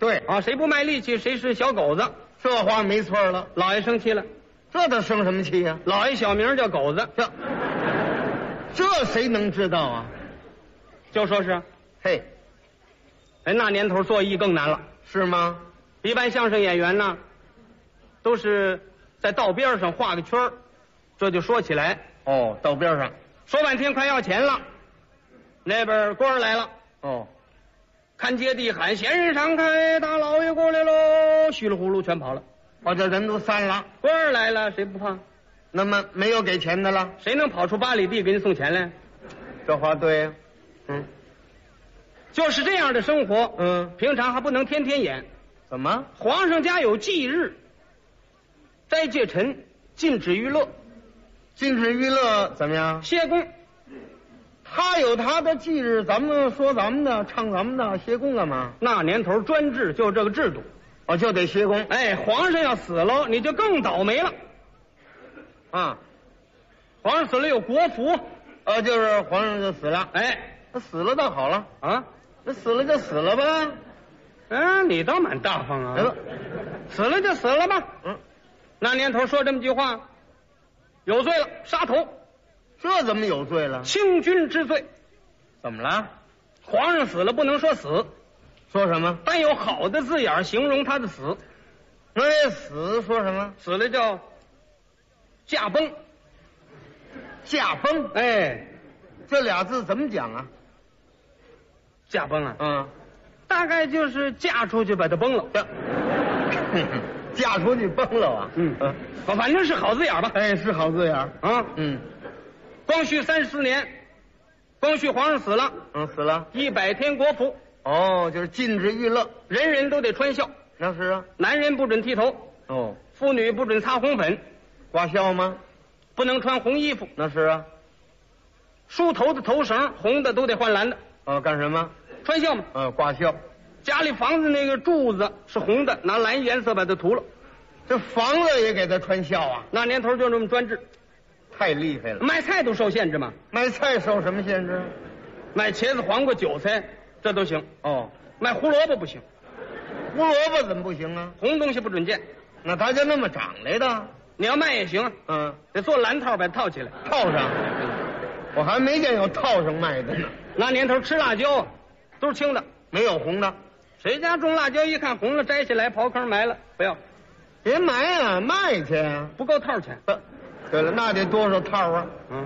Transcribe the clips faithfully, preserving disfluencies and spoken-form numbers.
对啊，谁不卖力气谁是小狗子。 这话没错了。 老爷生气了， 这他生什么气呀、 老爷小名叫狗子， 这这谁能知道啊？ 就说是， 嘿， 哎，那年头做艺更难了。 是吗？ 一般相声演员呢，都是在道边上画个圈儿，这就说起来， 哦，道边上。 说半天快要钱了，那边官儿来了， 哦， 看街地喊闲人闪开，大老爷过来喽，稀里糊涂全跑了。 哦，这人都散了。 官儿来了，谁不怕？ 那么没有给钱的了？ 谁能跑出八里地给你送钱来？ 这话对呀、嗯就是这样的生活， 嗯， 平常还不能天天演。 怎么？ 皇上家有忌日，斋戒臣，禁止娱乐， 禁止娱乐怎么样？ 歇工。 他有他的忌日，咱们说咱们的，唱咱们的，歇工干嘛？ 那年头专制就这个制度。 哦，就得歇工。 哎，皇上要死了，你就更倒霉了。 啊， 皇上死了有国服， 呃，就是皇上就死了。 哎， 那死了倒好了， 啊， 那死了就死了吧。 嗯，你倒蛮大方啊。 来吧， 死了就死了吧。 嗯， 那年头说这么句话，有罪了，杀头， 这怎么有罪了？ 清君之罪。 怎么了？ 皇上死了不能说死， 说什么？ 但有好的字眼形容他的死。 那死说什么？ 死了叫驾崩。 驾崩。 哎， 这俩字怎么讲啊？ 驾崩啊， 嗯， 大概就是嫁出去把他崩了。 这嫁出去崩了啊？ 嗯嗯， 反正是好字眼吧。 哎，是好字眼儿。 啊， 嗯光绪三十四年，光绪皇上死了， 嗯，死了。 一百天国服， 哦，就是禁止娱乐。 人人都得穿孝， 那是啊。 男人不准剃头， 哦， 妇女不准擦红粉， 挂孝吗？ 不能穿红衣服， 那是啊。 梳头的头绳红的都得换蓝的， 哦，干什么？ 穿孝嘛。 呃，挂孝。 家里房子那个柱子是红的，拿蓝颜色把它涂了。 这房子也给他穿孝啊？ 那年头就这么专制， 太厉害了。 卖菜都受限制嘛， 卖菜受什么限制？ 卖茄子、黄瓜、韭菜这都行， 哦， 卖胡萝卜不行， 胡萝卜怎么不行啊？ 红东西不准见。 那他就那么长来的？ 你要卖也行， 嗯， 得做蓝套把它套起来。 套上。我还没见有套上卖的呢。 那年头吃辣椒都是青的， 没有红的。 谁家种辣椒一看红了摘下来刨坑埋了，不要， 别买啊，卖去啊。 不够套钱。 呃对了，那得多少套啊？ 嗯，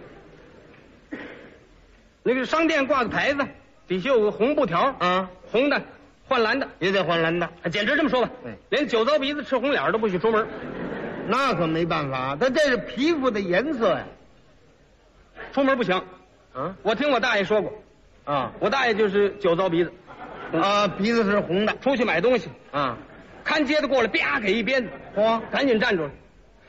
那个商店挂个牌子，底下有个红布条， 啊， 红的换蓝的， 也得换蓝的。 简直这么说吧， 对连酒糟鼻子吃红脸都不许出门。 那可没办法，他这是皮肤的颜色呀。 出门不行。 啊我听我大爷说过， 啊我大爷就是酒糟鼻子， 啊，鼻子是红的。 出去买东西， 啊， 看街的过来，啪给一鞭子， 嚯， 赶紧站住了，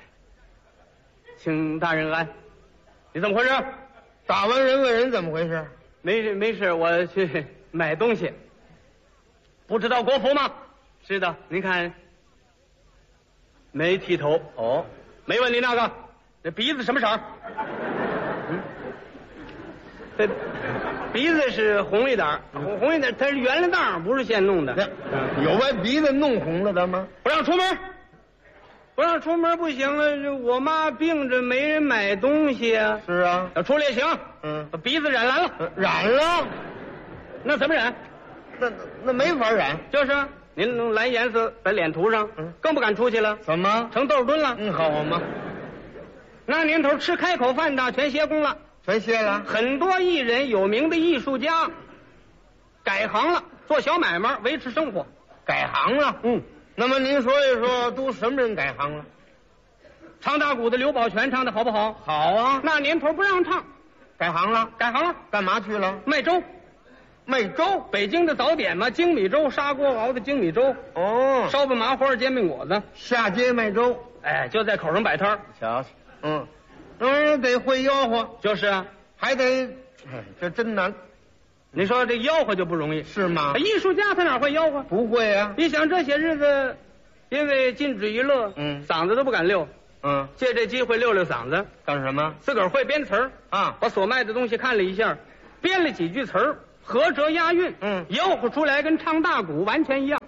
请大人安。你怎么回事？ 打完人问人怎么回事？ 没事没事，我去买东西。不知道国服吗？是的，您看，没剃头。 哦， 没问你那个，这鼻子什么色儿？嗯，这鼻子是红一点儿，红红一点儿，它是圆了档，不是现弄的。 那有把鼻子弄红了的吗？ 不让出门，不让出门不行了。这我妈病着，没人买东西啊。 是啊， 要出来也行， 嗯， 把鼻子染蓝了。 呃染了， 那怎么染？ 那那没法染。 就是啊您弄蓝颜色在脸涂上， 嗯更不敢出去了， 怎么？ 成豆墩了。 嗯，好嘛， 那年头吃开口饭的全歇工了， 全歇了。 很多艺人、有名的艺术家改行了，做小买卖维持生活。 改行了。 嗯， 那么您说一说，都什么人改行了？ 唱大鼓的刘宝全唱的好不好？ 好啊， 那年头不让唱， 改行了， 改行了， 干嘛去了？ 卖粥。 卖粥。 北京的早点嘛，精米粥，砂锅熬的精米粥， 哦， 烧饼麻花、煎饼果子， 下街卖粥。 哎，就在口上摆摊儿。 瞧瞧，嗯，那玩意儿得会吆喝， 就是啊， 还得，哎，这真难， 你说这吆喝就不容易。 是吗？ 艺术家他哪会吆喝？ 不会啊。 你想这些日子，因为禁止娱乐， 嗯嗓子都不敢溜， 嗯， 借这机会溜溜嗓子， 干什么自个儿会编词儿， 啊？ 把所卖的东西看了一下，编了几句词儿，合辙押韵， 嗯吆喝出来跟唱大鼓完全一样。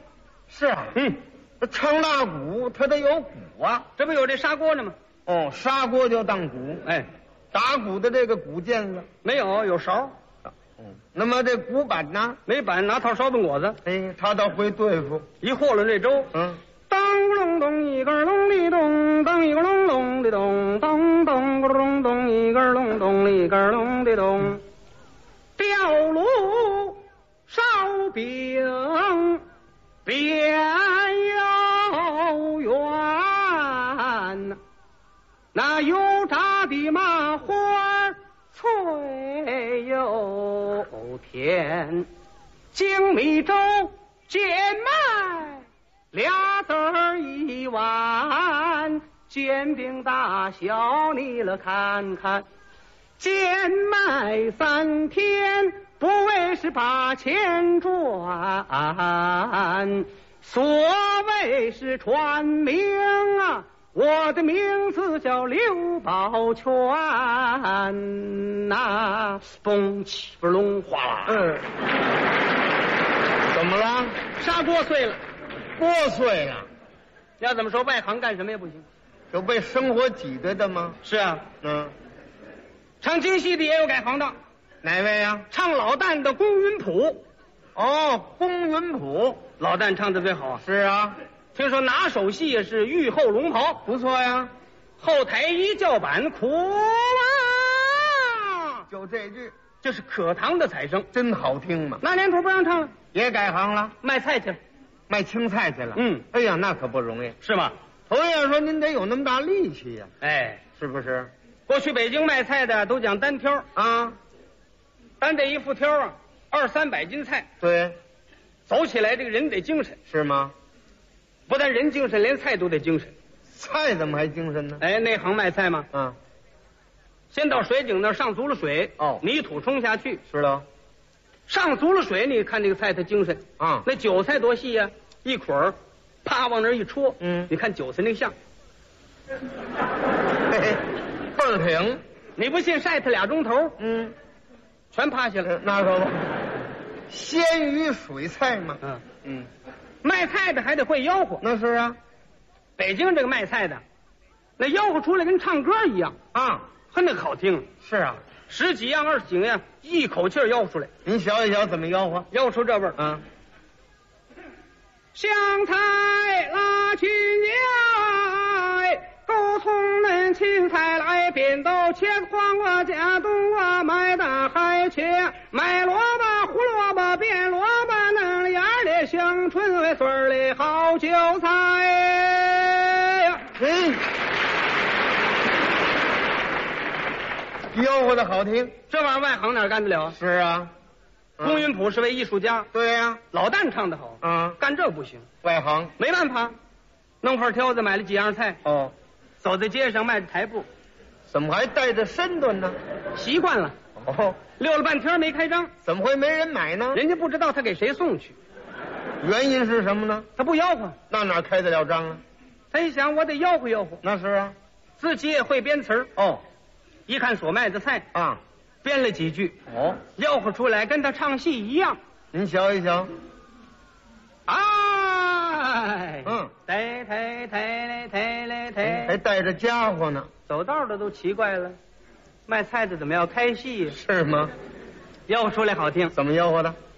是啊， 嗯， 这唱大鼓他得有鼓啊。 这不有这砂锅呢吗？ 哦，砂锅就当鼓， 哎， 打鼓的这个鼓键子。 没有，有勺。 嗯，那么这鼓板呢？ 没板，拿套烧饼果子， 哎，他倒会对付。 一和了这粥， 嗯， 当咕隆咚一个隆里咚，当一个隆隆的咚，当当咕隆咚一个隆咚一个隆的咚，吊炉烧饼边有圆，那油炸的麻花脆又甜，精米粥贱卖俩子儿一碗，煎饼大小你了看看，贱卖三天不为是把钱赚，所谓是传名啊，我的名字叫刘宝全呐，嘣起不隆哗啦， 嗯，怎么了？ 砂锅碎了。 锅碎了， 要怎么说，外行干什么也不行。 有被生活挤兑的吗？ 是啊， 嗯， 唱京戏的也有改行当， 哪位呀、 唱老旦的龚云普， 哦，龚云普。 老旦唱的最好啊。 是啊， 听说拿手戏也是玉后龙袍， 不错呀。 后台一叫板，苦啊， 就这句这是可堂的彩声。 真好听嘛。 那年头不让唱了， 也改行了， 卖菜去了， 卖青菜去了。 嗯， 哎呀，那可不容易。 是吗？ 头一样说，您得有那么大力气呀、 哎， 是不是？ 过去北京卖菜的都讲单挑， 啊， 单这一副挑啊，二三百斤菜， 对， 走起来这个人得精神， 是吗？ 不但人精神，连菜都得精神。 菜怎么还精神呢？ 哎，那行卖菜嘛， 啊， 先到水井那儿上足了水， 哦泥土冲下去， 知道。 上足了水，你看这个菜它精神啊那韭菜多细呀、一捆儿，啪往那儿一戳， 嗯你看韭菜那像， 嘿嘿，倍儿挺。 你不信晒它俩钟头， 嗯， 全趴下了。 那可不，鲜鱼水菜嘛。 嗯， 嗯， 卖菜的还得会吆喝。 那是啊。 北京这个卖菜的，那吆喝出来跟唱歌一样， 啊， 很那个好听。 是啊。 十几样二十几样，一口气儿吆喝出来， 您瞧一瞧怎么吆喝？ 吆喝出这味儿。 啊， 香菜拉去来，狗葱嫩青菜来，扁豆茄子黄瓜加冬瓜，买大海茄，买萝卜胡萝卜变萝卜，嫩芽儿的香椿味穗儿的好韭菜呀。 嗯，吆喝的好听。 这玩意儿外行哪干得了？ 是啊。 龚云普是位艺术家， 对呀、 老旦唱得好， 啊， 干这不行， 外行。 没办法，弄块挑子买了几样菜， 哦， 走在街上迈着台步， 怎么还带着身段呢？ 习惯了， 哦， 溜了半天没开张， 怎么会没人买呢？ 人家不知道他给谁送去， 原因是什么呢？ 他不吆喝， 那哪开得了张啊？ 他一想我得吆喝吆喝， 那是啊。 自己也会编词儿， 哦， 一看所卖的菜， 啊， 编了几句， 哦， 吆喝出来跟他唱戏一样。 您瞧一瞧。 哎， 嗯， 抬抬抬抬抬还抬， 带着家伙呢， 走道的都奇怪了，卖菜的怎么要开戏呀？ 是吗？ 吆喝出来好听， 怎么吆喝的？